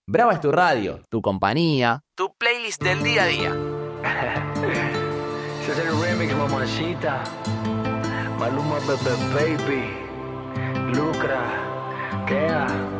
Brava es tu radio, tu compañía, tu playlist del día a día. Ese es el remix, mamacita. Maluma, baby. Lucra. Kea.